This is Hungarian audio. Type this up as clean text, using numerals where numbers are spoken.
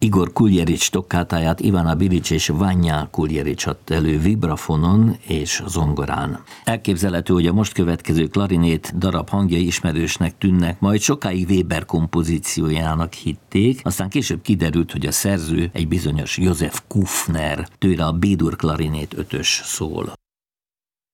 Igor Kuljevics tokkátáját Ivana Bilics és Vanya Kuljevics adta elő vibrafonon és zongorán. Elképzelhető, hogy a most következő klarinét darab hangjai ismerősnek tűnnek, majd sokáig Weber kompozíciójának hitték, aztán később kiderült, hogy a szerző egy bizonyos Josef Kufner, tőle a B-dur klarinét ötös szól.